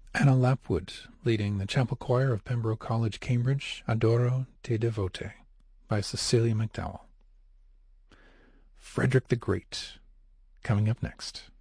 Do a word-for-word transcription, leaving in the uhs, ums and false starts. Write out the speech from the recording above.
Anna Lapwood, leading the chapel choir of Pembroke College, Cambridge, Adoro te Devote, by Cecilia McDowell. Frederick the Great, coming up next.